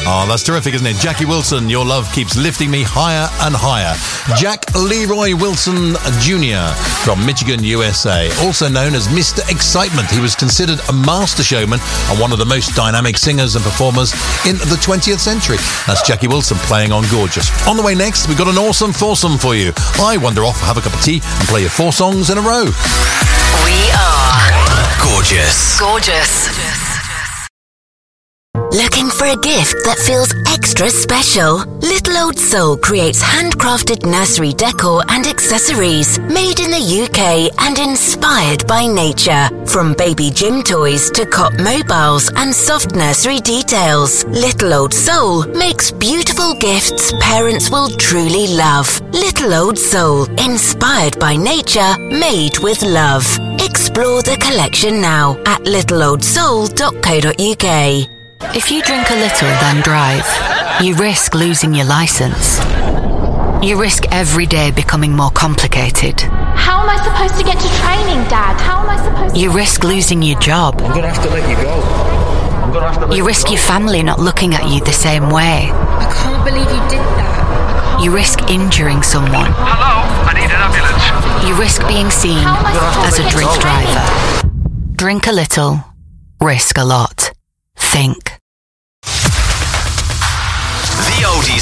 Oh, that's terrific, isn't it? Jackie Wilson, Your Love Keeps Lifting Me Higher and Higher. Jack Leroy Wilson Jr. from Michigan, USA, also known as Mr. Excitement. He was considered a master showman and one of the most dynamic singers and performers in the 20th century. That's Jackie Wilson playing on Gorgeous. On the way next, we've got an awesome foursome for you. I wander off, have a cup of tea and play you 4 songs in a row. We are Gorgeous. Gorgeous. Looking for a gift that feels extra special? Little Old Soul creates handcrafted nursery decor and accessories made in the UK and inspired by nature. From baby gym toys to cot mobiles and soft nursery details, Little Old Soul makes beautiful gifts parents will truly love. Little Old Soul, inspired by nature, made with love. Explore the collection now at littleoldsoul.co.uk. If you drink a little, then drive, you risk losing your license. You risk every day becoming more complicated. How am I supposed to get to training, Dad? How am I supposed to... You risk losing your job. I'm going to have to let you go. You risk your family not looking at you the same way. I can't believe you did that. You risk injuring someone. Hello, I need an ambulance. You risk being seen as a drink driver. Drink a little, risk a lot. Think. The oldies.